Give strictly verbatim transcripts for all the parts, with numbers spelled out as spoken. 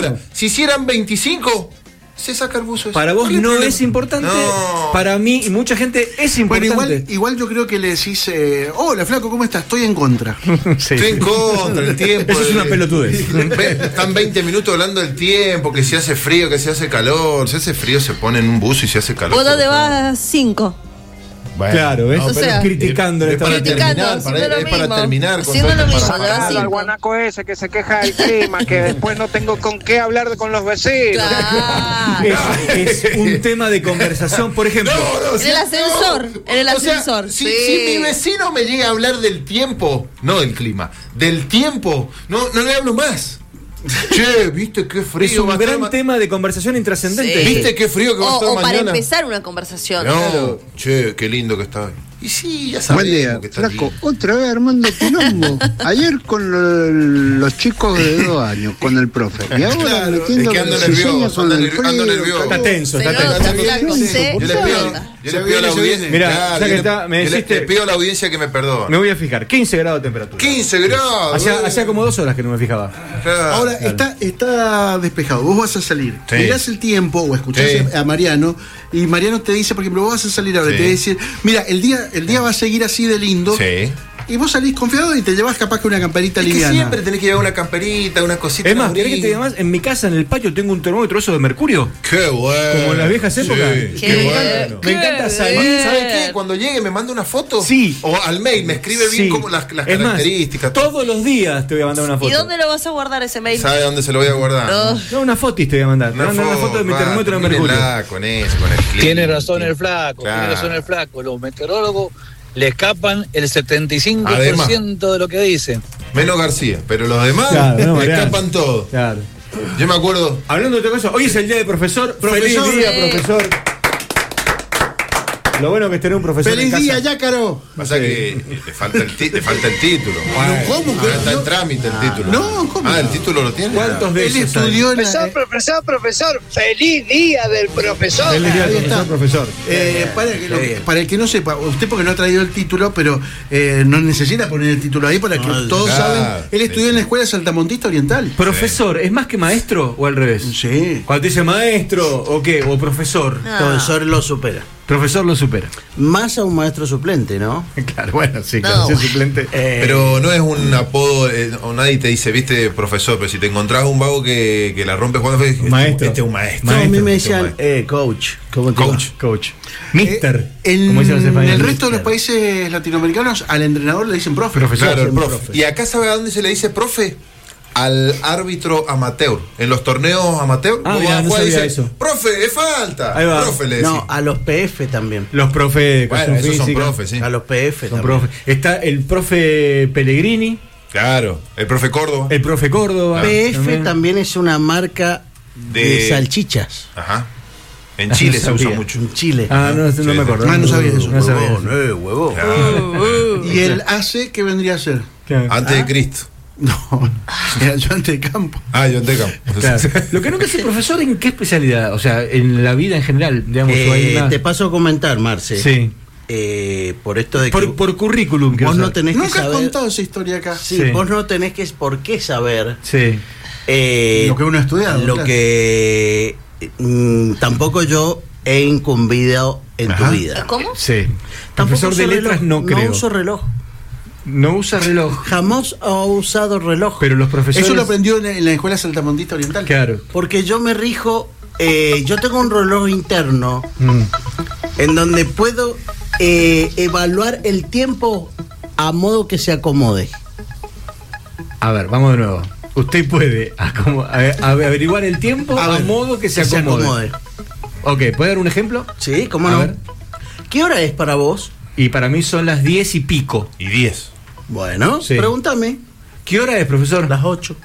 Ahora, si hicieran veinticinco, se saca el buzo. Para vos no es importante, no. Para mí y mucha gente es importante. Bueno, igual, igual yo creo que le decís, eh, hola flaco, ¿cómo estás? Estoy en contra. Sí. Estoy en contra del tiempo. Eso es una pelotudez. Están veinte minutos hablando del tiempo, que si hace frío, que si hace calor. Si hace frío se pone en un buzo y si hace calor. ¿Vos dónde vas? Cinco. Bueno, claro, ¿ves? No, o sea, criticando es, es para criticando, terminar, para, lo es para mismo. terminar con Haciendo lo mismo, para... le vas al guanaco ese que se queja del clima, que después no tengo con qué hablar con los vecinos. Claro. Es, es un tema de conversación, por ejemplo. No, no, en el ascensor, no. en el O sea, ascensor. si, sí. si mi vecino me llega a hablar del tiempo, no del clima, del tiempo, no, no le hablo más. Che, ¿viste qué frío? Es un va a gran estar... tema de conversación intrascendente. Sí. ¿Viste qué frío que va a O, estar o mañana? para empezar una conversación. No, Claro. che, qué lindo que está. Y sí, ya sabemos Buen día, que está flaco. lindo. Otra vez armando quilombo. Ayer con lo- los chicos de dos años, con el profe. Y ahora Claro, metiendo es que ando cizaña nervioso, con ando el nervio- ando frío, nervioso. Está tenso, Se está nota, tenso. flaco, se- Yo le se pido, nota. yo Se le pido a la viene, se audiencia. viene. Mirá, Claro, ya que yo está, le- me yo le- dijiste- le pido a la audiencia que me perdone. Me voy a fijar, quince grados de temperatura. quince grados. Hacía, hacía como dos horas que no me fijaba. Claro. Ahora está, está despejado, vos vas a salir, Sí. mirás el tiempo o escuchás Sí. a Mariano y Mariano te dice, por ejemplo, vos vas a salir ahora, Sí. te va a decir, mira, el día, el día va a seguir así de lindo. Sí. Y vos salís confiado y te llevas capaz que una camperita Es que liviana. siempre tenés que llevar una camperita, una cosita. Es más, un ¿querés que te diga abrigo. más? En mi casa, en el patio, tengo un termómetro eso de mercurio. Qué bueno. Como en las viejas épocas. Sí, Qué qué bien. bueno. Me encanta salir. bien. ¿Sabes qué? Cuando llegue me manda una foto. Sí. O al mail me escribe bien Sí. como las, las Es más, características. todos los días te voy a mandar una foto. ¿Y dónde lo vas a guardar ese mail? ¿Sabe dónde se lo voy a guardar? No. No, una fotis te voy a mandar. Te voy a mandar una foto de mi va, termómetro de mercurio. mírenla con eso, con el clima. Tiene razón el flaco, Claro. tiene razón el flaco. Los meteorólogos le escapan el setenta y cinco por Además. ciento de lo que dicen. Menos García, pero los demás Claro, no, le Mariano. escapan todo. Claro. Yo me acuerdo. Hablando de otra cosa, hoy es el día de profesor. Profesor. Feliz día, Sí. profesor. Lo bueno que es tener un profesor en ¡Feliz casa. día, Yácaro! Pasa que le falta el, ti- le falta el título. ¿Cómo que Ah, está no? en trámite el título. no, ¿cómo Ah, no? ¿el título lo tiene? ¿Cuántos de Él esos hay? estudió en la- Profesor, profesor, profesor, feliz día del profesor. Feliz día, Ahí profesor, está. profesor. Eh, para, que lo- para el que no sepa, usted porque no ha traído el título, pero eh, no necesita poner el título ahí para que todos claro. saben. Él estudió en la escuela saltamontista oriental. Profesor, ¿es más que maestro o al revés? Sí. Cuando te dice maestro o qué, o profesor. Ah. Profesor lo supera. Profesor lo supera. Más a un maestro suplente, ¿no? Claro, bueno, sí, No, claro, ser bueno. suplente. Eh, Pero no es un apodo, eh, o nadie te dice, viste, profesor, pero si te encontrás un vago que, que la rompe jugando, este, Maestro. este es un maestro. no, a mí maestro, me este es un decían, eh, coach. ¿Cómo te va? Coach, coach. Mister. Eh, en como dicen los españoles. el resto de los Mister. países latinoamericanos, al entrenador le dicen profe. Profesor. Claro, el siempre profe. ¿Y acá sabe a dónde se le dice profe? Al árbitro amateur. En los torneos amateur, Ah, vos mirá, vas a no jugar y sabía dices, eso. profe, es falta. Ahí va. Profe le decís. No, a los P F también. Los profes de Bueno, educación esos son física. profes, sí. A los P F Son también. profes. Está el profe Pellegrini, Claro, el profe Córdoba. el profe Córdoba. P F también. también. es una marca de, De- salchichas Ajá. En Chile No se usa sabía. mucho. en Chile. Ah, no, no Sí, me acuerdo. Ah, no sabía eso. No sabía Huevón, eso. eh, huevón. Claro. Y el A C, ¿qué vendría a ser? Claro. Antes de Cristo. No, era yo ante campo. Ah, yo te campo. Claro. Lo que nunca sé, profesor, ¿en qué especialidad? O sea, en la vida en general, digamos. o hay Eh, una- te paso a comentar, Marce. Sí. Eh, por esto de que Por, por currículum, quiero vos no saber. tenés que Nunca has saber. contado esa historia acá. Sí, Sí. vos no tenés que por qué saber Sí. eh, Lo que uno ha estudiado, Lo claro. que mm, tampoco yo he incumbido en Ajá. tu vida. ¿Cómo? Sí. Tampoco Profesor de uso letras reloj, no creo. No uso reloj. No usa reloj. Jamás he usado reloj. Pero los profesores. Eso lo aprendió en, en la escuela saltamontista oriental. Claro. Porque yo me rijo. eh, yo tengo un reloj interno Mm. en donde puedo eh, evaluar el tiempo a modo que se acomode. A ver, vamos de nuevo. Usted puede acomo- a- a- averiguar el tiempo a, A ver, modo que se que se acomode. acomode. Ok, ¿puede dar un ejemplo? Sí, ¿cómo A no? ver. ¿Qué hora es para vos? Y para mí son las diez y pico. Y diez. Bueno, Sí. pregúntame. ¿Qué hora es, profesor? Las ocho.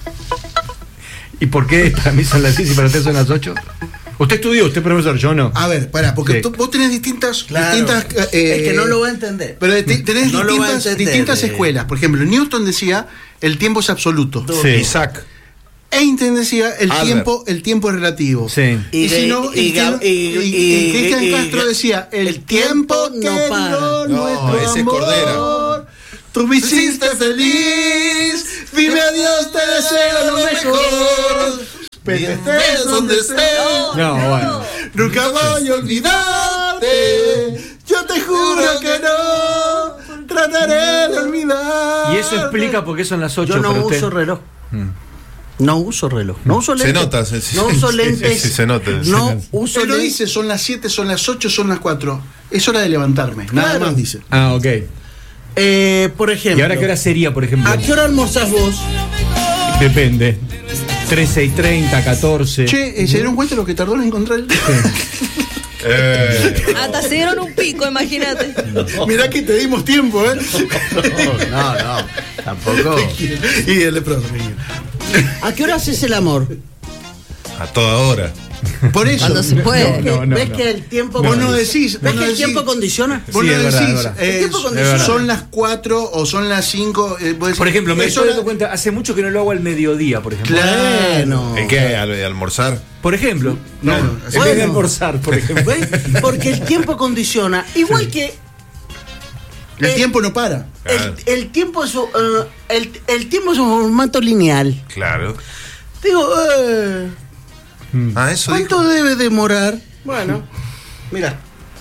¿Y por qué para mí son las diez y para usted son las ocho? Usted estudió, usted es profesor, yo no. A ver, pará, porque Sí. tú- vos tenés distintas. Claro. distintas eh, es que no lo va a entender. Pero te- tenés No lo va a distintas, entender, distintas eh. escuelas. Por ejemplo, Newton decía el tiempo es absoluto. Sí. Isaac. Einstein decía el Albert. tiempo, el tiempo es relativo. Sí. Y, Y si de- no, y y, Gab- y- y- y- y- y Cristian y- Castro y- decía el, el tiempo, tiempo no que para. dio No, nuestro ese es amor. Cordera. Tú me hiciste feliz, vive a Dios, te deseo lo mejor. estés donde estés. No, bueno. Nunca voy a olvidarte. Yo te juro que no. Trataré de olvidar. Y eso explica por qué son las ocho Yo no para usted. uso reloj. Mm. No uso reloj. No uso Se lentes. nota, se- se- No uso sí, lentes. sí, se nota. No Se uso Él no lentes. dice son las siete, son las ocho, son las cuatro. Es hora de levantarme. Nada Claro. más dice. Ah, ok. Eh, por ejemplo. ¿Y ahora qué hora sería, por ejemplo? ¿A qué hora almorzás vos? Depende. trece y treinta, catorce. Che, ¿eh, ¿se dieron cuenta de lo que tardó en encontrar el Eh, Hasta se dieron un pico, imagínate. Mirá que te dimos tiempo, ¿eh? No, no, tampoco. Y el de pronto, niño. ¿A qué hora haces el amor? a toda hora. Por eso. Cuando se puede. ¿Ves, que, no, no, ves no. que el tiempo Vos no decís, ¿Ves vos no que el decís. tiempo condiciona? Vos Sí, no es verdad, decís, es verdad. eh, El tiempo son- condiciona. son las cuatro o son las cinco. eh, vos decís, Por ejemplo, me es estoy hora- dando cuenta, hace mucho que no lo hago al mediodía, por ejemplo. Claro. ¿En qué? ¿Al, al almorzar? Por ejemplo. No, No, no, en vez de bueno. almorzar, por ejemplo. ¿Ves? Porque el tiempo condiciona. Igual que El Eh, tiempo no para. Claro. el, el tiempo es un, eh, el, el tiempo es un formato lineal. Claro. Digo, eh, Ah, eso ¿cuánto dijo. debe demorar? Bueno, mira.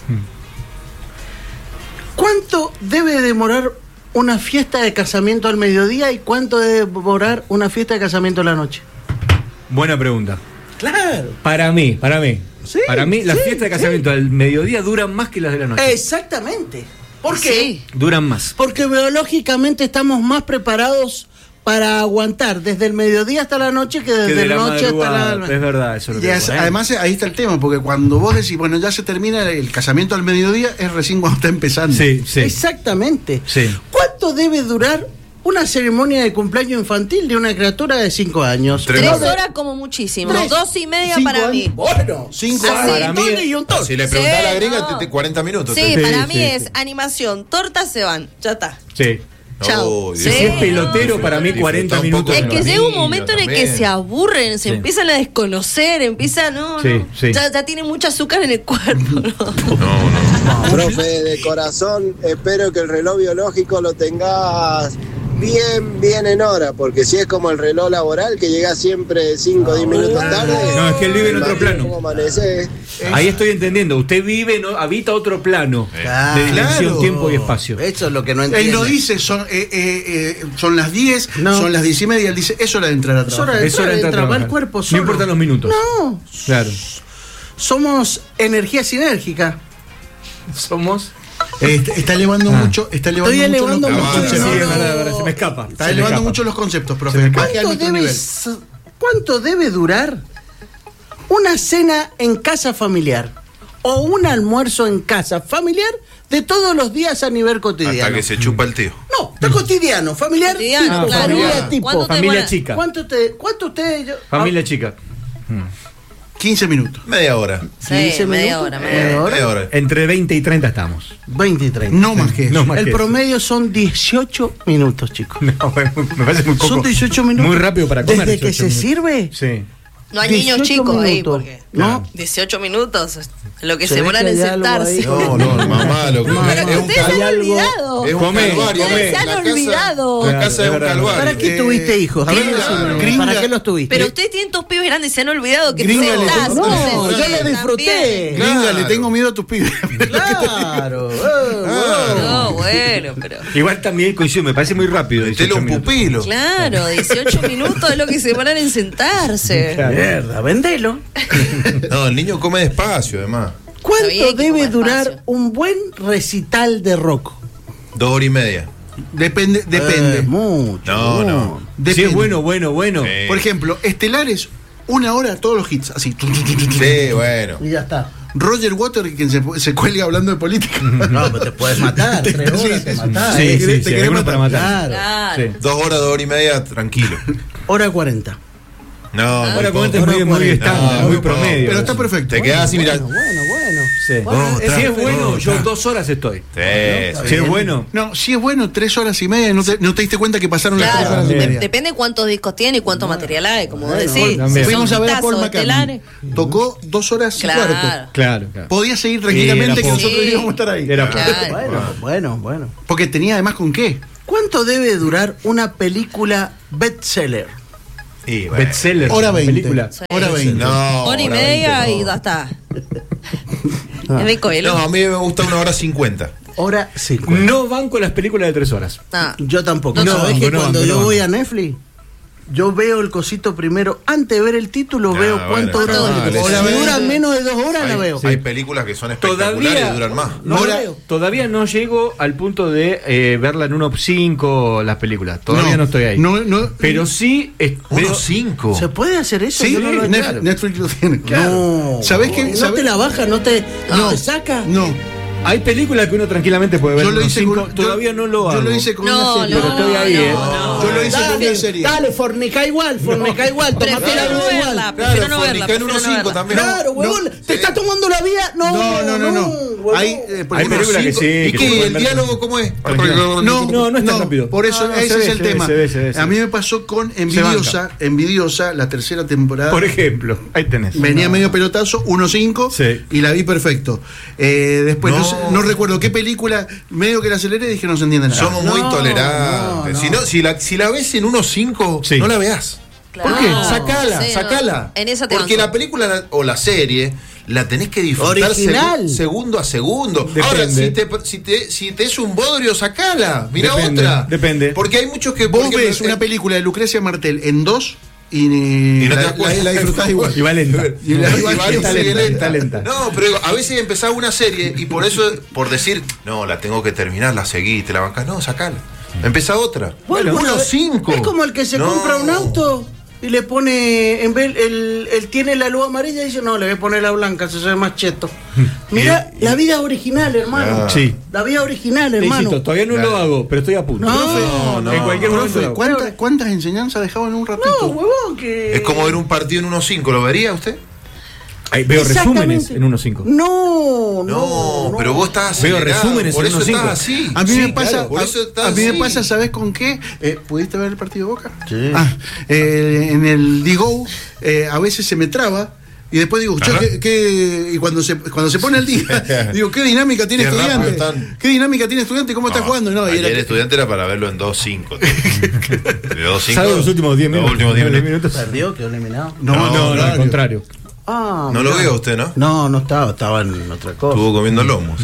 ¿Cuánto debe demorar una fiesta de casamiento al mediodía y cuánto debe demorar una fiesta de casamiento a la noche? Buena pregunta. Claro. Para mí, para mí. Sí, para mí, las sí, fiestas de casamiento al mediodía duran más que las de la noche. Exactamente. ¿Por qué? Sí. Duran más. Porque biológicamente estamos más preparados para aguantar desde el mediodía hasta la noche que desde Que de la la noche hasta madrugada. la... Es verdad, eso es lo Y que es- digo. además, ahí está el tema, porque cuando vos decís, bueno, ya se termina el casamiento al mediodía, es recién cuando está empezando. Sí, sí. Exactamente. Sí. ¿Cuánto debe durar una ceremonia de cumpleaños infantil de una criatura de cinco años? Tres Tres horas. horas como muchísimo. Tres. Dos y media Cinco para años. mí. Bueno, cinco Ah, años. sí. Para mí es- y un ton. Si le preguntás a la Sí, gringa, no. te- te- cuarenta minutos. Sí, te- para Sí, mí sí, es sí. animación, tortas se van, ya está. Sí. Chao. Oh, Sí. Dios. Si es pelotero, para mí Disfrutá cuarenta un minutos. poco Es de que los llega un niños momento en el que también. se aburren, se Sí. empiezan a desconocer, empiezan, no, Sí, no, sí. Ya, ya tiene mucho azúcar en el cuerpo, ¿no? No, no. Profe, de corazón, espero que el reloj biológico lo tengas bien, bien en hora, porque si es como el reloj laboral, que llega siempre cinco o diez minutos tarde. No, es que él vive en otro imagino plano. cómo amanece. Ahí estoy entendiendo. Usted vive, no, habita otro plano Claro. de dimensión, Claro. tiempo y espacio. Eso es lo que no Él entiendo. no dice, son, eh, eh, eh, son las diez, No. son las diez y media, él dice, es hora de entrar a Es hora trabajar. de Es hora entrar, de entrar a entra, va trabajar. el cuerpo No solo. importan los minutos. No, Claro. somos energía sinérgica. Somos. Eh, está- está elevando Ah. mucho, está elevando Estoy mucho elevando los mucho. Sí, conceptos. es verdad, es verdad, se me escapa. Está se me elevando escapa. mucho los conceptos, Se profe. me Baje a ¿Cuánto nuestro debe, nivel. s- ¿Cuánto debe durar una cena en casa familiar o un almuerzo en casa familiar de todos los días a nivel cotidiano? Hasta que se chupa el tío. No, de cotidiano, familiar, Cotidiano, tipo, claro. familia tipo. ¿Cuánto te Familia demora? chica. ¿Cuánto te, cuánto usted, yo- Familia chica. quince minutos. Media hora. Sí, quince media minutos? hora, Media media hora. hora. Media hora. Entre veinte y treinta estamos. veinte y treinta. No más que eso. No más El que eso. promedio son dieciocho minutos, chicos. No, me parece muy poco. Son dieciocho minutos. Muy rápido para comer. Desde que dieciocho se minutos. sirve. Sí. No hay niños dieciocho chicos ahí, minutos. porque No. dieciocho minutos es lo que Se se ve demoran que en hay algo sentarse. ahí. No, no, mamá, lo que Mamá. es Pero un ustedes se hay han algo- olvidado. Es un Come, calvario. come. Se han La casa- olvidado. La Claro, casa es es un verdad. calvario. ¿Para qué Eh, tuviste hijos? A ver, gringa, decime, gringa. ¿para qué los tuviste? Pero ustedes tienen tus pibes grandes y se han olvidado que Gringa, te le sentás. tengo- se No, yo sientan lo disfruté. bien. Gringa, Claro. le tengo miedo a tus pibes. Claro. eh, No, bueno, pero. Igual también coincido, me parece muy rápido. Metele dieciocho un minutos. pupilo. Claro, dieciocho minutos es lo que se demoran en sentarse. Claro. Mierda, vendelo. No, el niño come despacio, además. ¿Cuánto Está bien, hay que debe comer durar despacio. un buen recital de rock? Dos horas y media. Depende, depende. Eh, mucho. No, no. Si Depende. es bueno, bueno, bueno. Sí. Por ejemplo, Estelares, una hora todos los hits, así. Sí, bueno. Y ya está. Roger Waters, quien se, se cuelga hablando de política. No, pero te puedes matar. Tres horas te matás. Sí, te sí, querés- sí, te querés alguno para matar. Claro. Claro. Sí. Dos horas, dos horas y media, tranquilo. Hora cuarenta. No, Ahora muy comenta poco. es muy, muy estándar, No, muy no, promedio. Pero está perfecto. Te quedás así, mirá. Bueno, bueno, bueno. Sí. Bueno, No, es- Si es Tra- bueno, no, yo tra- dos horas estoy. Sí, Si sí. es bueno. No, si es bueno, tres horas y media, no te, no te diste cuenta que pasaron las tres Claro, horas y También. media. depende cuántos discos tiene y cuánto material hay, como vos decís. también. Si son Fuimos a ver a Paul hitazos McCartney. estelares. Tocó dos horas y cuarto. Claro. Claro, claro. Podía seguir tranquilamente Era que poco. nosotros Sí. íbamos a estar ahí. Era Claro. Bueno, bueno, bueno. Porque tenía además con qué. ¿Cuánto debe durar una película bestseller? Y, bueno, bestseller. Hora veinte. Película. Sí. Hora veinte. No, Hora y hora media veinte, y no. ya está. Es de Coelho. No, a mí me gusta una hora cincuenta. Hora sí. No van con las películas de tres horas. Ah. Yo tampoco. No, ¿Sabés no, que no, cuando no, yo no. voy a Netflix, yo veo el cosito primero, antes de ver el título, Ah, veo bueno, cuánto dura no, la película. vale, Si sí. dura menos de dos horas, la Hay, veo. hay películas que son espectaculares Todavía y duran más. No, Ahora- la- todavía no llego al punto de eh, verla en uno cinco las películas. Todavía no, No, estoy ahí. no, no. Pero sí es- veo- Uno cinco. ¿Se puede hacer eso? Sí, Yo no lo Net- entiendo. Netflix lo tiene. No. ¿Sabés qué? ¿No ¿Sabés? te la baja? ¿No te, no No. te saca? No. hay películas que uno tranquilamente puede ver. Yo lo en hice uno con- cinco, yo- todavía no lo hago. Yo lo hice con No, una serie. Pero estoy ahí, no, ¿eh? no. Yo lo hice con Dale, una serie. dale, fornica igual, fornica igual, tomate la Prefiero no vida verla, igual. prefiero no Claro, verla. fornica en prefiero uno no cinco verla. también. Claro, huevón, No, ¿te sí. está tomando la vida? No, No, no, no, no. huevón. Hay, eh, por Hay ejemplo, películas que cinco. sí, ¿Y que qué? se pueden ¿El ver diálogo cómo es? No, No, no es tan rápido. Por eso, No, no, se ese ve, es el se ve, tema. se ve, se ve, se A ve. mí me pasó con Envidiosa, Envidiosa, la tercera temporada. Por ejemplo, ahí tenés. Venía medio pelotazo, uno cinco, Sí. y la vi perfecto. Eh, después, no. No. sé- no recuerdo qué película, medio que la aceleré y dije no se entiende nada. Somos muy No, tolerantes. no, Si, no. no, si, la, si la ves en uno cinco, Sí. no la veas. Claro. ¿Por qué? No, Sacala, sí, no. sacala. En esa te Porque banco. la película la- o la serie la tenés que disfrutar Original. segu- segundo a segundo. Depende. Ahora, si te, si, te, si te es un bodrio, sacala. Mira Depende, otra. depende. Porque hay muchos que. Vos por ejemplo, ves en- una película de Lucrecia Martel en dos y, Y no te la, das cuenta. la- la disfrutás igual. Y va lenta. Y la- Y igual va- que y está sigue lenta, está lenta. No, pero digo, a veces empezás una serie y por eso, por decir, no, la tengo que terminar, la seguí, te la bancás. No, sacala. Empezá otra. Bueno, uno bueno, cinco. Es como el que se No. compra un auto y le pone, en vez, él, él tiene la luz amarilla y dice, no, le voy a poner la blanca, se ve más cheto. Mira, la vida original, hermano. Ah. Sí. La vida original, Te hermano. insisto, todavía no lo Claro. hago, pero estoy a punto. No, Profe, no, en cualquier Profe, momento. lo hago. ¿cuántas, ¿cuántas enseñanzas dejaba en un ratito? No, huevón, que... Es como ver un partido en uno cinco, ¿lo vería usted? Ahí veo Exactamente. resúmenes en uno cinco. No, no, No, no. pero vos estás Veo acelerado, resúmenes por en eso uno cinco. estás así. A mí Sí, me pasa, claro, por a- eso estás a, mí me así. pasa, ¿sabes con qué? Eh, ¿Pudiste ver el partido de Boca? Sí. Ah, eh, en el Digo, eh, a veces se me traba. Y después digo, che, Ajá. ¿qué, qué- y cuando se, cuando se pone el día, digo, ¿qué dinámica tiene Qué rápido estudiante? están. ¿Qué dinámica tiene estudiante? ¿Cómo está No, jugando? No, y ayer era- el estudiante era para verlo en dos cinco. De dos cinco. Salvo los últimos diez los minutos. últimos diez Los minutos. Perdió, quedó eliminado. no, No, no, no, al contrario. Ah, No lo mirá. veo usted, ¿no? No, no estaba, estaba en otra cosa. Estuvo comiendo lomos.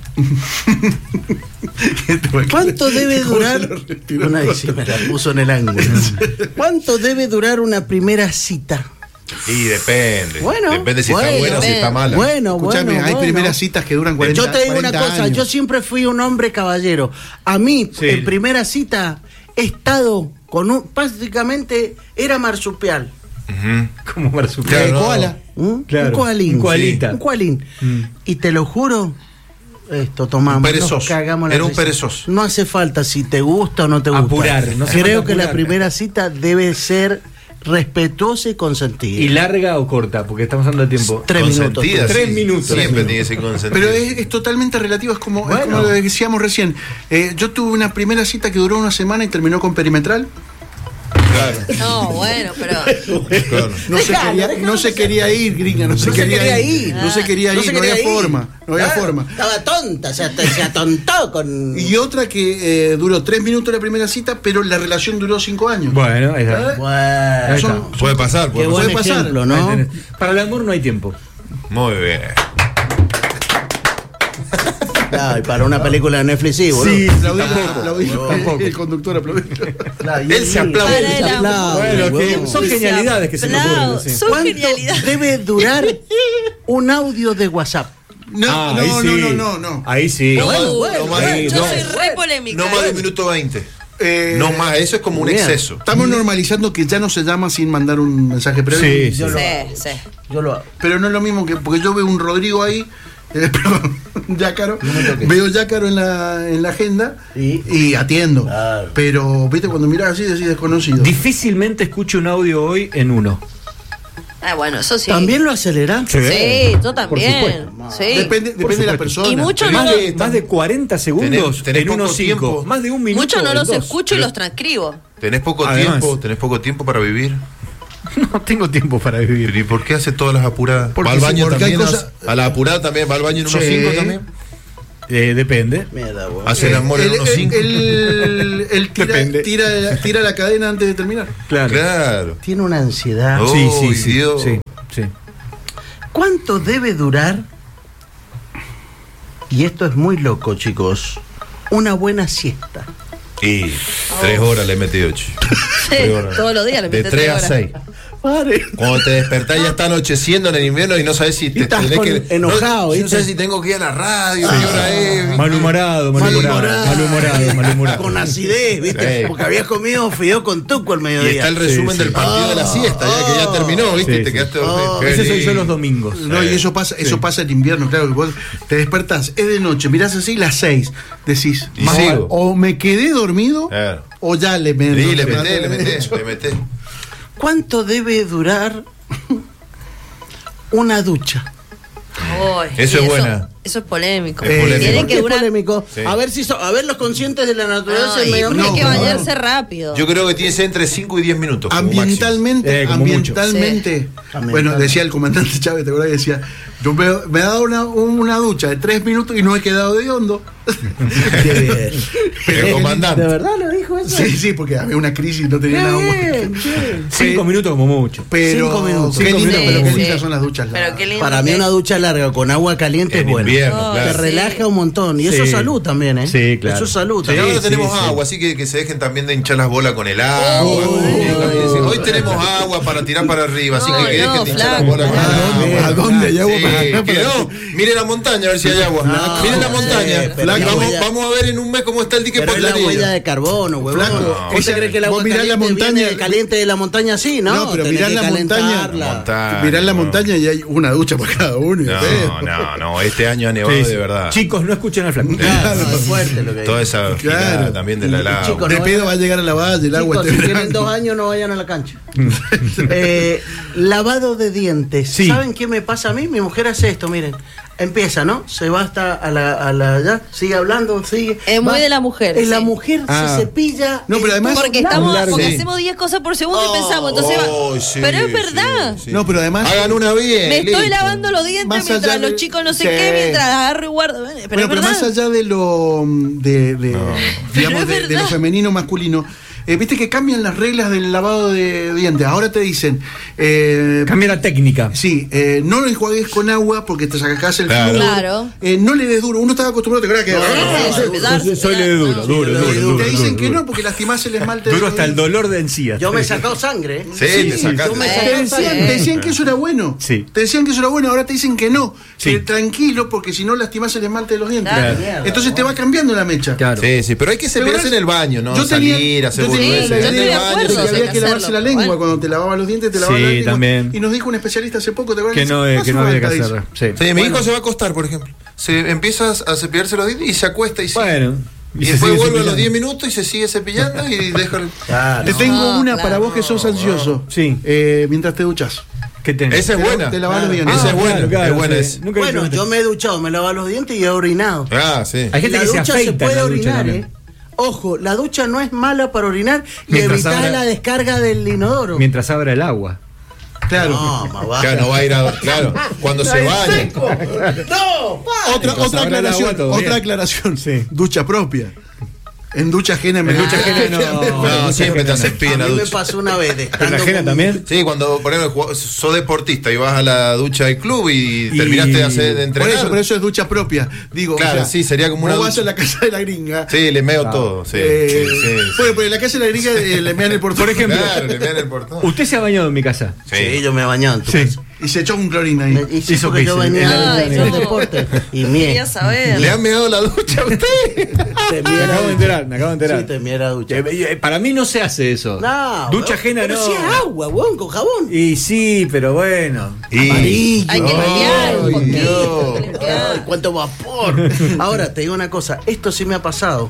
¿Cuánto debe ¿Cómo durar? se lo retiró? Una vez sí me la puso en el ángulo. ¿Cuánto debe durar una primera cita? Y depende. Bueno, depende si bueno, está buena o si depende. está mala. Bueno, Escúchame, bueno, hay bueno. primeras citas que duran cuarenta Yo te digo una cuarenta cosa, años. yo siempre fui un hombre caballero. A mí, Sí. en primera cita, he estado con un, básicamente, era marsupial. Ujú. Como marsupial. Claro, Eh, no. koala. ¿Mm? Claro, Un koalín. un koalita. Un koalín. Mm. Y te lo juro, esto tomamos. Un perezoso. nos cagamos la Era un risa. perezoso. No hace falta si te gusta o no te gusta. Apurar, no hace Creo falta que la apurar. primera cita debe ser respetuosa y consentida. ¿Y larga o corta? Porque estamos hablando de tiempo. Tres minutos. Consentida, Tres sí. minutos. Siempre Tres tiene que ser consentida. Pero es, es totalmente relativo, es como, es Bueno. como lo que decíamos recién. Eh, yo tuve una primera cita que duró una semana y terminó con perimetral. Claro. No, bueno, pero. Claro. No se Dejalo, quería, dejalo no se que quería ir, gringa, no se, No se quería, quería ir. ir. No se quería No ir, se no quería había ir. forma, no había Claro, forma. Estaba tonta, se, at- se atontó con. Y otra que eh, duró tres minutos la primera cita, pero la relación duró cinco años. Bueno, ahí está. Bueno, Ahí está. Son- Puede pasar, qué puede buen pasar. pasar. ejemplo, Ahí ¿no? tenés. Para el amor no hay tiempo. Muy bien. Claro, y para una película de Netflix, sí, boludo. Sí, Aplaudí, tampoco. aplaudí, Tampoco. el conductor aplaudió. Claro, y Él se aplaude. Él se Para el aplaude, Bueno, que huevón. son genialidades que se me ocurren. Aplausos. sí. Son ¿Cuánto genialidades. debe durar un audio de WhatsApp? No, Ah, no, ahí no, sí. no, no, no. Ahí sí. No, Uh, bueno, yo bueno, soy no. re polémica. No más de ¿eh? un minuto veinte. Eh, No más, eso es como un bien. exceso. Estamos normalizando que ya no se llama sin mandar un mensaje previo. Sí, sí. Yo lo Sí, hago. sí. Yo lo hago. Pero no es lo mismo que. Porque yo veo un Rodrigo ahí. eh, perdón, Jácaro. No me toques. Veo Jácaro en la, en la agenda Y- y, atiendo. Claro. Pero, viste, cuando mirás así, decís desconocido. Difícilmente escucho un audio hoy en uno. Ah, bueno, eso sí. ¿También lo acelera? Sí, yo también. supuesto. Sí. Depende, depende de la supuesto. persona. Y mucho Más no- de, más de cuarenta segundos Tenés- tenés en uno poco cinco. tiempo. Más de un minuto. Muchos no en los dos. escucho y los transcribo. Tenés poco Además. tiempo, tenés poco tiempo para vivir. No tengo tiempo para vivir. ¿Y por qué hace todas las apuradas? Porque ¿Va al sí, baño porque hay también? cosas- ¿A la apurada también? ¿Va al baño en unos Sí. cinco también? Eh, depende. Mierda, vos. Hace el amor en Él, unos él- cinco. él- él tira, Depende. tira, tira la cadena antes de terminar. Claro. Claro. Tiene una ansiedad. Oh, Sí, sí, sí, Dios. sí, sí. ¿Cuánto debe durar? Y esto es muy loco, chicos. Una buena siesta. Y tres horas le metí ocho. Tres horas. Todos los días le De metes tres tres a horas. seis. Pare. Cuando te despertás ya está anocheciendo en el invierno y no sabes si te estás tenés con- que. enojado, no, ¿viste? no sabes si tengo que ir a la radio, qué hora es. Malhumorado, malhumorado, Malhumorado. malhumorado, malhumorado. Con acidez, ¿viste? Sí. Porque habías comido fideo con tuco al Y mediodía. está el resumen Sí, del sí. partido de la siesta, ya que ya terminó, ¿viste? Sí, Y te sí. quedaste Oh, dormido. Qué Ese soy yo lindo. los domingos. No, y eso pasa, eso pasa en invierno, claro, que vos te despertás, es de noche, mirás así las seis, decís, Y "Ma- sigo". o me quedé dormido, Claro. o ya le meto. Sí, le metés, le metés, le metés. ¿Cuánto debe durar una ducha? Ay, Eso y es buena. Eso es polémico. Es polémico. Tiene ¿Por qué que es durar. polémico? Sí. A ver si so- a ver los conscientes de la naturaleza Ay, y medio porque hay ambiente. que No, bañarse rápido. Yo creo que tiene que ser entre cinco y diez minutos. como máximo. Ambientalmente, Eh, como mucho. ambientalmente, Sí. bueno, decía el comandante Chávez, ¿te acuerdas que decía, yo me, me he dado una, una ducha de tres minutos y no he quedado de hondo? Qué bien. Pero comandante. ¿De verdad lo dijo eso? Sí, sí, porque había una crisis y no tenía Qué nada bien, más. che. Cinco minutos como mucho. Pero Cinco minutos. qué Cinco linda- minutos, pero qué sí. lindas son las duchas. Pero largas. qué lindo. Para mí que- una ducha larga con agua caliente En es buena. invierno, Oh, Te claro. sí. relaja un montón. Y eso Sí. es salud también, ¿eh? Sí, claro. Eso es salud Y también. ahora Sí, tenemos sí. agua, así que que se dejen también de hinchar las bolas con el agua. Hoy tenemos agua para tirar para arriba, así No, que que dejen no, de hinchar las flaco, bolas con el ¿A dónde? agua. ¿A dónde hay agua Sí, para- que no, mire la montaña a ver si hay agua. No, Mire la sí, montaña. pero Y la vamos, huella- vamos a ver en un mes cómo está el dique Pero es la huella Portalería. de carbono, huevón. Flaco, ¿Vos esa- te crees que el vos agua mirás la caliente montaña- viene caliente de la montaña así, no? No, pero Tenés mirás que la montaña- calentarla. Montaña, Mirá la no. montaña y hay una ducha para cada uno. y No, ves. no, no, este año ha nevado Sí, sí. de verdad. Chicos, no escuchen al flaco. Claro, no, es fuerte lo que Toda dice. esa Claro. girada también de la Y- y lava. chicos, De no, pedo va a llegar a la valle, el agua Chicos, este si tienen verano. dos años no vayan a la cancha. Eh, lavado de dientes. Sí. ¿Saben qué me pasa a mí? Mi mujer hace esto, miren. Empieza, ¿no? Se va hasta a la, a la ya, sigue hablando, sigue. Es muy va. de la mujer, Es la sí. mujer Ah. se cepilla. No, pero el además- pelo Porque largo. estamos, largo. porque Sí. hacemos diez cosas por segundo Oh, y pensamos, entonces va- Oh, sí, pero es sí, verdad. sí. No, pero además. Hagan una bien. Me estoy listo. lavando los dientes Más mientras allá de- los chicos no sé Sí. qué, mientras agarro y guardo. Pero Bueno, es pero verdad. más allá de lo de, de- digamos Pero de, es de lo verdad. femenino masculino, eh, viste que cambian las reglas del lavado de dientes. Ahora te dicen, eh, Cambia la técnica. sí, eh, no lo enjuagues con agua porque te sacas el Claro. flúor. Claro. Eh, no le des duro. Uno estaba acostumbrado, ¿te acuerdas que Sí, sí, darse- Soy de duro, no. duro, Sí, duro, y duro. te dicen duro, que duro. no porque lastimás el esmalte. de Duro los hasta el dientes. dolor de encías. Yo me he sacado sangre. ¿eh? Sí, te sacaste. yo me Eh, saqué Te decían, sangre. te decían que eso era bueno. Sí. Te decían que eso era bueno, ahora te dicen que no. Sí. Que tranquilo, porque si no lastimás el esmalte de los dientes. Claro. Entonces te va cambiando la mecha. Claro. Sí, sí, pero hay que cepillarse en el baño, ¿no? Yo tenía- Salir, hacer yo tenía boludeces. la yo idea estoy de En el baño, acuerdo, de que salir. había que hacerlo, lavarse la lengua. bueno. Cuando te lavabas los dientes, te lavabas Sí, la lengua. también. Y nos dijo un especialista hace poco, ¿te acuerdas? Que no, eh, hace que no había que falta, hacerlo. dice. Sí. Sí, mi hijo se va a acostar, por ejemplo. Se empieza a cepillarse los dientes y se acuesta y sigue. Bueno. Y, se después sigue vuelve a los cepillando. diez minutos y se sigue cepillando y deja el... Claro. Te tengo No, una claro. para vos que sos ansioso. Sí. Eh, mientras te duchas. ¿Qué tenés? Esa es Te- buena. te lavas los Ah, dientes. Esa es Ah, buena, claro, claro, es buena sí. esa. Nunca Bueno, hice- yo me he duchado, me lavo los dientes y he orinado. Ah, sí. Hay gente la que se ducha afeita se puede en la ducha orinar, también. ¿eh? Ojo, la ducha no es mala para orinar y Mientras evitar abra- la descarga del inodoro. Mientras abra el agua. Claro. No, más vale. Claro, no va a ir a... Claro, cuando se baña. No, pa. Otra, Mientras otra abra el aclaración. agua, todo Otra bien. aclaración. Sí. Ducha propia. En ducha ajena. En me- ducha ajena no. No, siempre te haces pie A en la mí me ducha. pasó una vez. ¿En la estando ajena con- también? Sí, cuando, por ejemplo, jugás- sos deportista y vas a la ducha del club y, Y- terminaste de hacer de Por entrenar. eso, por eso es ducha propia. Digo, Claro, o sea, sí, sería como una vos vas ducha. a la casa de la gringa. Sí, le meo todo. Sí, eh, sí, sí, sí. Bueno, pero en la casa de la gringa eh, le mean el portón. Por ejemplo. Claro, le mean el portón. ¿Usted se ha bañado en mi casa? Sí, yo me he bañado en tu Sí. casa. Y se echó un clorín ahí. Me- y sí, Hizo porque yo pis, venía Ay, de hacer no. deporte. Y Quería mie. saber. ¿Le han meado la ducha a usted? Te Me miera acabo de ducha. enterar, me acabo de enterar. Sí, te miera ducha. Eh, eh, Para mí no se hace eso. No, Ducha weón, ajena pero no. si es agua, weón, con jabón. Y sí, pero bueno. Y- Amarillo. Hay que limpiar un Ay, poquito. Dios. hay que limpiar. Ay, cuánto vapor. Ahora te digo una cosa, esto sí me ha pasado.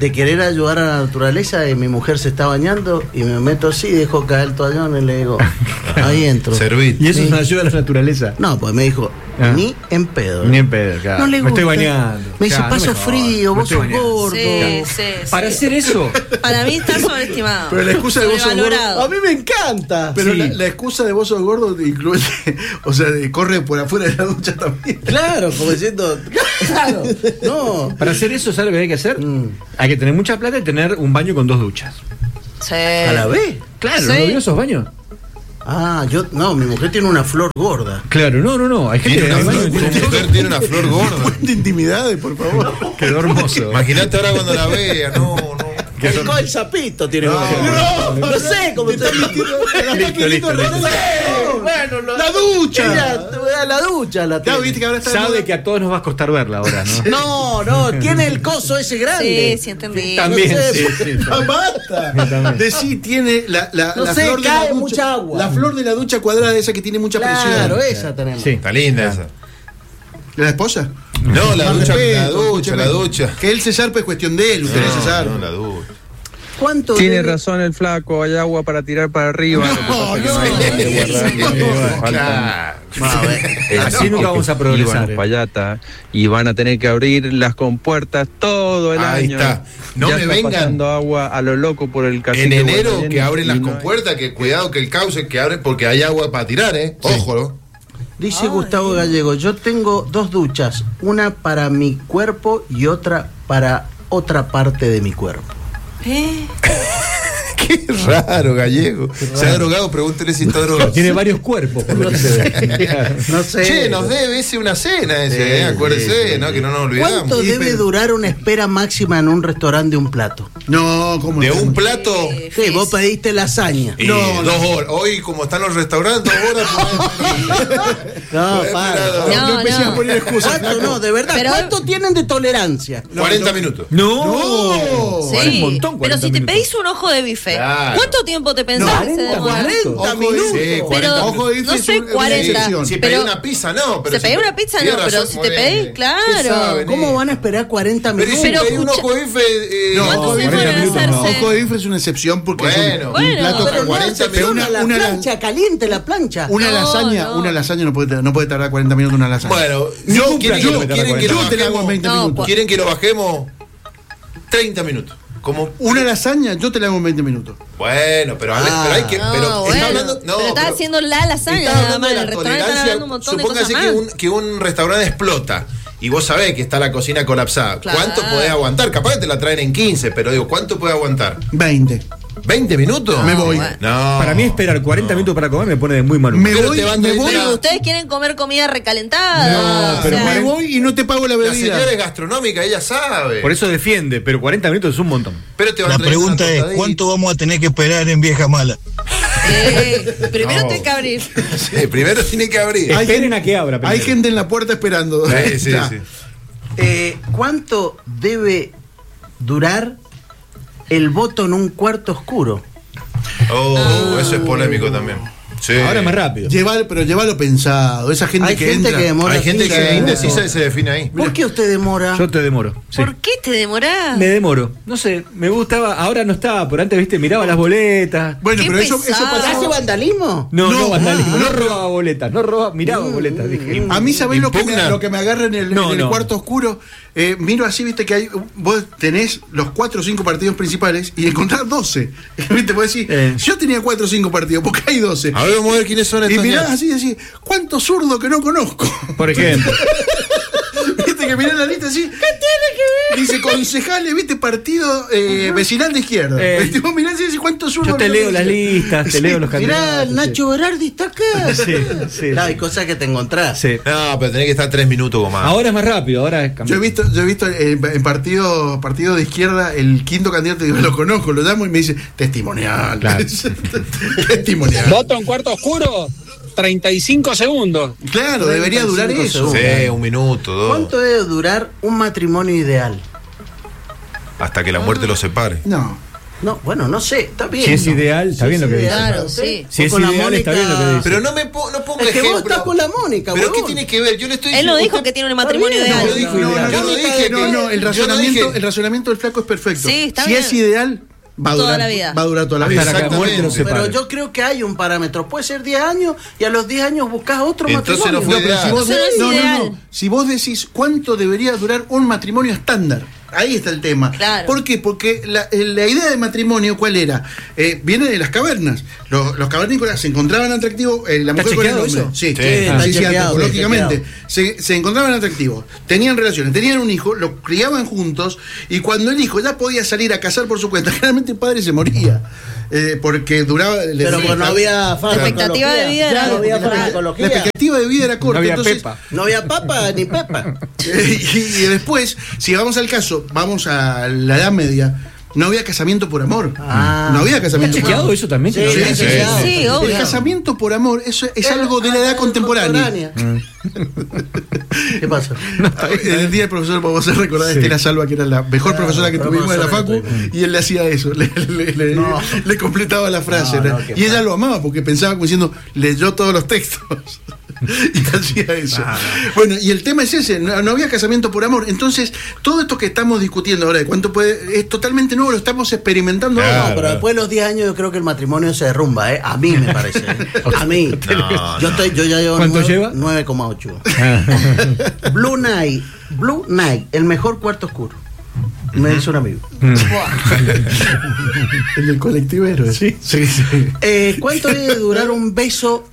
de querer ayudar a la naturaleza, y mi mujer se está bañando y me meto así, dejo caer el toallón y le digo, ahí entro. Servir. ¿Y eso Sí. es una ayuda a la naturaleza? No, pues me dijo, Ah. ni en pedo. Ni en pedo, claro. No le Me estoy gusta. bañando. Me dice, Claro, no paso me jodas, frío, me vos estoy sos bañando. gordo. Sí, sí, Para sí. hacer eso. Para mí está sobreestimado. Pero la excusa de vos sos Sobrevalorado. A mí me encanta. Pero Sí. la, la excusa de vos sos gordo incluye, o sea, de- corre por afuera de la ducha también. Claro, como diciendo, claro, no. Para hacer eso, ¿sabes lo que hay que hacer? Mm. Hay que tener mucha plata y tener un baño con dos duchas. Sí. ¿A la vez? Claro, Sí. ¿no vio esos baños? Ah, yo, no, mi mujer tiene una flor gorda. Claro, no, no, no. Hay gente Tiene que una hay baños flor, que tu tienen- mujer tiene una flor gorda. Cuenta intimidades, por favor. Quedó hermoso. Imagínate ahora cuando la vea, no, no. El, el sapito tiene No, gorda. No, no sé cómo te Listo, listo, listo. Bueno, lo- ¡La ducha! Ella, te voy a la ducha la Ya tiene. viste que ahora está de Sabe moda. que a todos nos va a costar verla ahora, ¿no? No, no, tiene el coso ese grande. Sí, sí, entendí. También, No sé. sí, sí. ¡Ah, basta! También. Decí, tiene la, la, No la sé, flor de cae la ducha. mucha agua. La flor de la ducha cuadrada, esa que tiene mucha Claro, presión. esa tenemos. Sí. Está linda esa. ¿La esposa? No, la Más ducha, respeto, la ducha, escúcheme. la ducha. Que él se zarpe es cuestión de él, usted no, se No, zarpe. no, la ducha. ¿Cuánto Tiene debe- razón el flaco, hay agua para tirar para arriba. lo que pasa es que no, hay que guardar, faltan- Claro. A ver, Así nunca vamos a progresar, eh. Payata, y van a tener que abrir las compuertas todo el Ahí año. está. No Ya me está vengan. pasando agua a lo loco por el cacique. En enero Guayanén que abren y las no hay- compuertas, que cuidado que el cauce que abren porque hay agua para tirar, ¿eh? Ojo, ¿no? dice Gustavo Gallego, yo tengo dos duchas, una para mi cuerpo y otra para otra parte de mi cuerpo. ¿Eh? Qué raro, Gallego. ¿Se ha drogado? Pregúntele si está drogado. Tiene varios cuerpos, por lo que se ve. No sé. Che, nos debe ese una cena ese, Sí, ¿eh? Acuérdese, sí, sí, ¿no? sí. Que no nos olvidamos. ¿Cuánto Y debe pero- durar una espera máxima en un restaurante de un plato? No, ¿cómo De no? un plato. Sí, vos pediste lasaña. Y No, dos horas. Hoy, como están los restaurantes, dos horas. No, Podés para. esperar, No, No empecé no. a poner excusas. ¿Cuánto no? De verdad, Pero- ¿cuánto tienen de tolerancia? cuarenta minutos. No, Sí, Es un montón, pero cuarenta si te minutos. pedís un ojo de bife, Claro. ¿cuánto tiempo te pensás que se cuarenta, demora? cuarenta Ojo, minutos. sí, cuarenta Pero Ojo, dice, no es sé, un- es una cuarenta. excepción. Si pero pedí una pizza, no. Pero si pedí una pizza, tiene no, pero razón, si te Moreno. pedí, ¿Qué claro. saben, ¿Cómo eh? van a esperar cuarenta Pero y minutos? si Pero pedí un escucha- ojo de bife. eh, No, ¿Cuánto ojo de tiempo bife, debe no. hacerse? Ojo de bife es una excepción porque es un- Bueno. un, Bueno, plato pero con no, cuarenta se minutos. Una, la Una, la- plancha, caliente la plancha. una No, lasaña, no. una lasaña no puede, no puede tardar cuarenta minutos una lasaña. Bueno, Yo, yo, ¿quieren, yo- que, lo- quieren que lo yo te la hago en bajemos? veinte No, minutos. ¿Quieren que lo bajemos? treinta minutos. Como Una lasaña, yo te la hago en veinte minutos. Bueno, pero, Ale- Ah. pero hay que. No, pero bueno, está hablando. No, pero está pero haciendo la lasaña está nada hablando más. de En la el restaurante están tolerancia. hablando un montón de cosas Supóngase más. que un, que un restaurante explota y vos sabés que está la cocina colapsada. Claro. ¿Cuánto podés aguantar? Capaz que te la traen en quince, pero digo, ¿cuánto podés aguantar? veinte. ¿veinte minutos? Me voy. bueno. No. Para mí esperar cuarenta minutos para comer me pone de muy mal humor. Me Pero voy, te van me a- voy, Pero ustedes quieren comer comida recalentada. No, o pero sea, me voy y no te pago la La bebida. señora es gastronómica, ella sabe. Por eso defiende, pero cuarenta minutos es un montón. Pero te van a La traer una pregunta es, tostadita. ¿cuánto vamos a tener que esperar en Vieja Mala? eh, primero No. tengo que abrir. Sí, primero tiene que abrir. Hay Esperen gente- a que abra. Hay primero. gente en la puerta esperando. Sí, sí, Ya. sí. Eh, ¿Cuánto debe durar el voto en un cuarto oscuro? Oh, eso es polémico también. Sí. Ahora es más rápido. Llevar, pero llévalo pensado. Esa gente Hay que gente entra. que demora Hay gente quince que es minutos. indecisa y se define ahí. ¿Por qué usted demora? Yo te demoro. sí. ¿Por qué te demorás? Me demoro. No sé, me gustaba. Ahora no estaba, pero antes, viste, miraba las boletas. Bueno, Qué pero eso, eso pesado. pasaba. ¿Hace vandalismo? No, no, No, vandalismo. No, no, robaba boletas. No robaba, miraba boletas. Dije. A mí, ¿sabés lo que, me, Impugna. lo que me agarra en el, No, en el no. cuarto oscuro? Eh, miro así, viste, que hay, vos tenés los cuatro o cinco partidos principales y encontrás doce. ¿Viste? Vos decís, Eh. yo tenía cuatro o cinco partidos, porque hay doce. A ver, vamos a ver quiénes son Y estos. mirás ñatos. así y decís, ¿cuántos zurdos que no conozco? Por ejemplo. Viste que mirás la lista así. ¿Qué tiene que ver? Dice concejales, viste, partido eh, vecinal de izquierda. Eh. Viste, vos mirás y decís, ¿cuántos zurdos Yo te que no leo las conozco? listas, te Sí. leo los candidatos. Mirá, el Nacho Berardi está acá. Sí, sí. No, hay cosas que te encontrás. Sí. No, pero tenés que estar tres minutos o más. Ahora es más rápido, ahora es Yo he cambiar. visto, yo he visto en, en partido, partido de izquierda el quinto candidato, digo, lo conozco, lo llamo y me dice, testimonial. Claro. testimonial. Voto en cuarto oscuro, treinta y cinco segundos. Claro, debería durar treinta y eso. cinco Sí, un minuto, dos. ¿Cuánto debe durar un matrimonio ideal? Hasta que la muerte los separe. No. No, bueno, no sé, está bien. Si es ideal, está Si bien es lo que dice. Claro, sí. Si es Con la ideal, está bien lo que dice. Pero no me po- no ponga Es que vos ejemplo. estás con la Mónica, ¿Pero qué huevón. tiene que ver? Yo le estoy Él no diciendo- dijo que tiene un matrimonio Está bien, ideal. Yo dijo- No, no, no, yo no dije No, que- no, el yo no razonamiento, dije- el razonamiento del flaco es perfecto. Sí, está si bien. es ideal, va a Toda durar, la vida. va a durar toda la vida. Hasta la muerte no se Pero para. yo creo que hay un parámetro. Puede ser diez años y a los diez años buscas otro Entonces matrimonio. no fue No, pero si ideal. vos, Eso no es no, no, ideal. no. Si vos decís cuánto debería durar un matrimonio estándar, ahí está el tema. Claro. ¿Por qué? Porque la, eh, la idea de matrimonio, ¿cuál era? Eh, viene de las cavernas. Los, los cavernícolas se encontraban atractivos, eh, la ¿Está mujer con el chequeado hombre. eso? Sí, Sí, sí, está sí, chequeado, lógicamente. chequeado. Se, se encontraban atractivos, tenían relaciones, tenían un hijo, lo criaban juntos y cuando el hijo ya podía salir a cazar por su cuenta, generalmente el padre se moría. Eh, porque duraba. le- Pero le- pues no había expectativa de vida era- no había Claro. farmacología. La expectativa de vida era corta. No había entonces, Pepa. No había papa ni pepa. y, y después, si vamos al caso, vamos a la Edad Media, no había casamiento por amor. Ah. No había casamiento ¿Está por chequeado amor. eso también? Sí, que no sí, había? sí, Sí, sí, obvio. El casamiento por amor, eso es Eh, algo de la ah, edad contemporánea. ¿Qué pasa? El día del profesor vamos a recordar a Estela Salva, que era la mejor Ah, profesora que la tuvimos de la profesora Facu, que tuvimos. y él le hacía eso, le, le- le- No. le completaba la frase. No, ¿no? no, qué y ella mal. lo amaba porque pensaba como diciendo, leyó todos los textos. Y hacía eso. Ah, Bueno, y el tema es ese, no, no había casamiento por amor. Entonces, todo esto que estamos discutiendo ahora de cuánto puede, es totalmente nuevo, lo estamos experimentando Claro. ahora. No, pero después de los diez años yo creo que el matrimonio se derrumba, ¿eh? A mí me parece. ¿eh? A mí. No, yo, no. estoy, yo ya llevo ¿Cuánto nueve- lleva? nueve coma ocho. Blue Night. Blue Night, el mejor cuarto oscuro. Me dice un amigo. El del colectivero. Sí, sí, sí. Eh, ¿Cuánto debe durar un beso,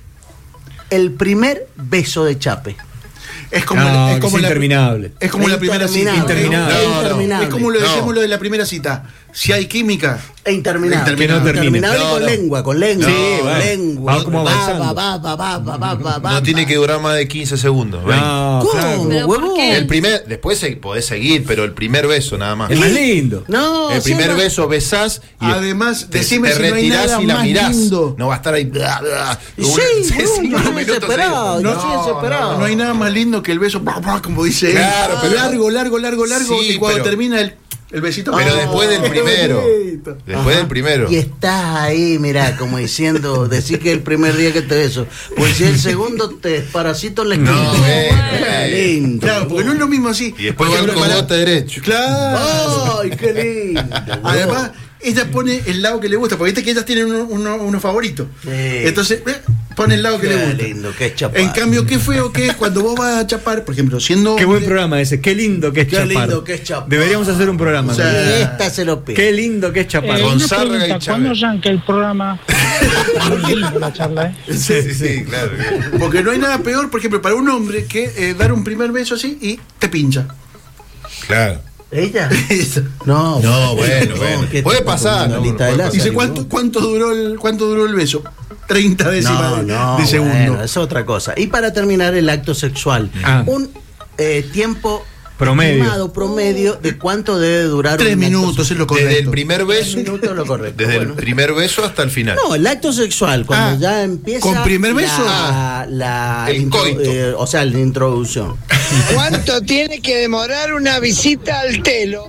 el primer beso de Chape? Es como, No, es que como es la, interminable. es como la primera cita. Interminable. Interminable. No, no, Interminable. Es como lo decíamos No. lo de la primera cita. Si hay química, E interminable. Que no termine. Interminable No, con no. lengua, con lengua. Sí, con bueno. lengua. Va como Va, avanzando. va, va, va, va, va, va, va, No tiene que durar más de quince segundos. veinte. No, ¿Cómo, flaco. Pero ¿por huevón? qué? El primer, después se- podés seguir, pero el primer beso nada más. Es más lindo. No, El sí, primer no. beso besás y Además, te, decime te si no hay retirás nada y la más mirás. lindo. No va a estar ahí. bla, bla, Sí, una- huevón, cinco yo soy minutos desesperado, seguidos. yo soy desesperado. no hay nada más lindo que el beso, pa, pa, como dice Claro, él. pero- largo, largo, largo, largo. Sí, y cuando pero- termina el, el besito. Pero ¡ah! después del qué primero. bonito! Después del primero. Y estás ahí, mira, como diciendo, decir que es el primer día que te beso. Pues si el segundo te desparasito en la esquina. No, eh, Ah, eh. lindo. Claro, porque no es lo mismo así. Y después Por van ejemplo, con para- bote derecho. Claro. Ay, qué lindo. Además, ella pone el lado que le gusta, porque viste que ellas tienen uno, uno, uno favorito. Sí. Entonces, eh, pone el lado que Qué le gusta. lindo, qué chapar. En cambio, qué feo que es cuando vos vas a chapar, por ejemplo, siendo. Qué buen hombre, programa ese. Qué lindo que es Qué chapar. lindo que es chapar. Deberíamos hacer un programa. O sea, ¿no? Y esta se lo pide. Qué lindo que es chapar. Eh, Con una Sarga y pregunta, Chávez. ¿cuándo arranca el programa? Muy lindo la charla, ¿eh? Sí, sí, sí, claro. Porque no hay nada peor, por ejemplo, para un hombre que eh, dar un primer beso así y te pincha. Claro. ¿Ella? Eso. No, No, bueno, bueno. ¿qué Puede tipo? pasar, Una no, lista puede de pasar. Lázaro, Dice, ¿no? ¿cuánto, cuánto, duró el, ¿cuánto duró el beso? treinta décimas No, de, no, de segundo. bueno, es otra cosa. Y para terminar el acto sexual, Ah. un eh, tiempo Promedio. estimado, promedio de cuánto debe durar Tres un acto minutos es lo Desde el correcto. primer Tres beso. minutos es lo correcto. Desde bueno. el primer beso hasta el final. No, el acto sexual, cuando Ah, ya empieza. ¿con primer beso? La, la El intro- coito. eh, o sea, la introducción. ¿Cuánto tiene que demorar una visita al telo?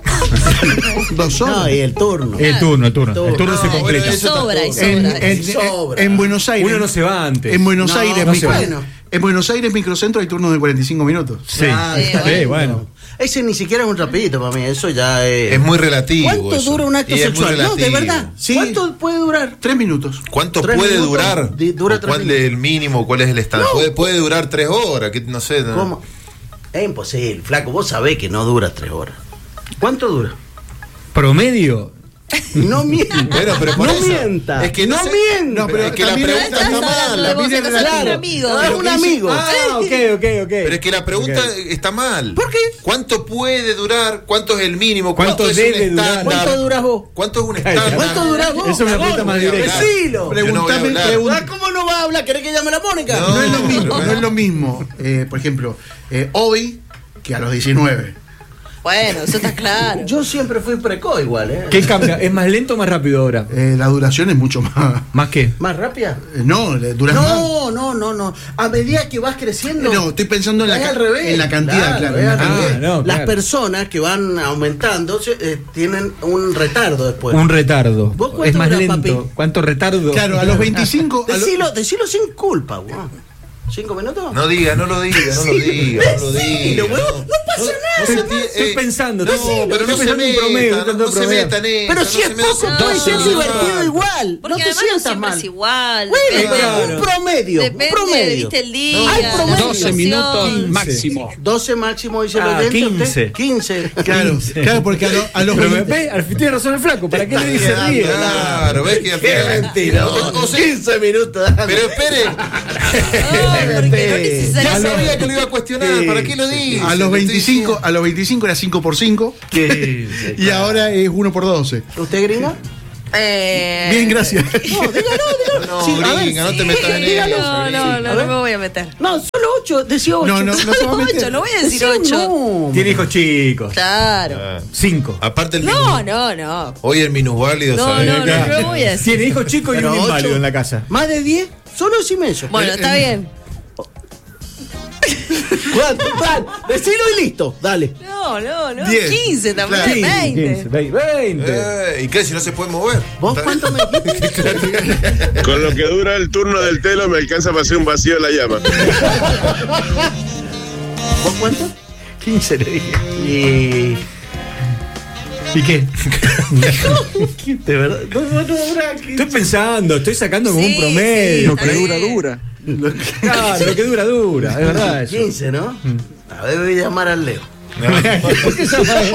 Dos horas. No, y el turno. El turno, el turno. El turno No, se bueno, completa. eso Sobra y En, sobra. en- sobra. en Buenos Aires. Uno no se va antes. En Buenos No, Aires, no micro- se va. Bueno. en Buenos Aires, microcentro hay turnos de cuarenta y cinco minutos. Sí, Ah, Sí, está sí, bien. bueno. Ese ni siquiera es un rapidito para mí, eso ya es. Es muy relativo. ¿Cuánto eso. dura un acto Y es muy sexual? No, de relativo. verdad. Sí. ¿Cuánto puede durar? Tres minutos. ¿Cuánto Tres puede minutos, durar? di- dura ¿O tres ¿Cuál minutos. es el mínimo? ¿Cuál es el estándar? No. Puede, puede durar tres horas. Que, no sé. no. ¿Cómo? Es imposible, flaco. Vos sabés que no dura tres horas. ¿Cuánto dura? Promedio. No mientas. Bueno, pero por no eso, mientas. es que no no sé- mientas. No, pero es que la también- pregunta Estás está hablando mal. de vos, mira, estás hablando de un claro. amigo. Ah, Pero un que dice- amigo. Ah, ok, ok, ok. Pero es que la pregunta Ok. está mal. ¿Por qué? ¿Cuánto puede durar? ¿Cuánto es el mínimo? ¿Cuánto es debe un durar? estándar? ¿Cuánto duras vos? ¿Cuánto es un Cállate. estándar? ¿Cuánto durás vos? Eso es una cagón? pregunta más directa. Decilo. Yo no voy a Preguntame, hablar. pregun- Ah, ¿Cómo no va a hablar? ¿Querés que llame a la Mónica? No. No es lo mismo, pero- no es lo mismo. Eh, por ejemplo, eh, hoy que a los diecinueve. Bueno, eso está claro. Yo siempre fui precoz igual, ¿eh? ¿Qué cambia? ¿Es más lento o más rápido ahora? Eh, la duración es mucho más. ¿Más qué? ¿Más rápida? Eh, no, le- duras más. No, no, no, no. A medida que vas creciendo. No, estoy pensando en la es ca- al revés. en la cantidad, claro, es en la al cantidad. revés. Ah, no, Las claro. personas que van aumentando se- eh, tienen un retardo después. Un retardo. ¿Vos cuánto Es más durás, lento. papi? ¿Cuánto retardo? Claro, a los veinticinco. a lo- Decilo, decilo sin culpa, weón. ¿Cinco minutos? No diga, no lo diga, no lo diga, no lo diga. Decilo, weón. No pasa nada. se no tie- pasa- Estoy eh, pensando. No, estoy- pero estoy no se pensando en promedio, meta, estoy no, no se promedio. metan en Pero esa, si no es se metan poco, en puede esa. ser No, divertido no. igual. Porque no te además no sientas siempre mal. es igual. Bueno, depende, pero un promedio. depende, un promedio. viste, el día. Hay la promedio. doce minutos situación. máximo. doce máximo dice el Ah, oyente. quince. ¿usted? quince. Claro, claro, porque a, lo- a los Pero me veinte. ve, al fin tiene razón el flaco. ¿Para qué le dice ríe? Claro, ves que al Qué final. mentira. O- o sea, quince minutos. dale. Pero espere, No, porque no ya necesariamente. sabía que lo iba a cuestionar, ¿para qué lo dice? A los veinticinco, a los veinticinco era cinco por cinco y ahora es uno por doce. ¿Usted gringa? Eh, Bien, gracias. No, dígalo, dígalo. No, Sí, a ver, gringa, no te sí, metas en dígalo. eso. No, no, no, A no ver. me voy a meter. No, solo ocho. Decía ocho. No, no, no se va a Solo meter. ocho, no voy a decir Decía ocho. no. Tiene hijos chicos. Claro. Ah, Cinco. aparte el No, minus- no, no. Hoy el minusválido, No, ¿sabes? no, no, no lo voy a decir. Tiene hijos chicos y Pero un ocho. inválido en la casa. ¿Más de diez? Solo decime eso. Bueno, está bien. ¿Cuánto? Dale, decilo y listo. Dale. No, no, no. Diez. quince también, Claro. veinte. veinte. Eh, ¿Y qué? Si no se puede mover. ¿Vos cuánto me dijiste? Con lo que dura el turno del telo me alcanza para hacer un vacío en la llama. ¿Vos cuánto? quince le dije. Y... ¿Y qué? De verdad. No, no, no, dura Estoy pensando, estoy sacando como Sí, un promedio. sí, Lo que está dura, bien. dura. Claro, lo que dura, dura. Es verdad eso. quince, ¿no? A ver, voy a llamar al Leo. ¿Por qué llama él?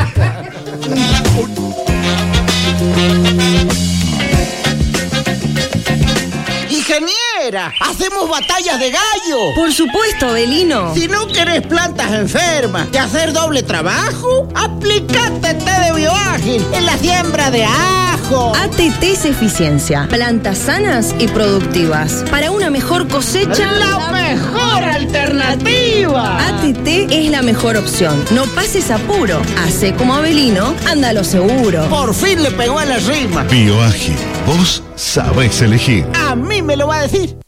¡Ingeniera! ¡Hacemos batallas de gallo! Por supuesto, Belino. Si no querés plantas enfermas y hacer doble trabajo, aplicate té de bioágil en la siembra de ajo. A T T es eficiencia, plantas sanas y productivas. Para una mejor cosecha, ¡La mejor alternativa! A T T es la mejor opción. No pases apuro. Hace como Abelino, anda a lo seguro. Por fin le pegó a la rima. Bioágil, vos sabés elegir. A mí me lo va a decir.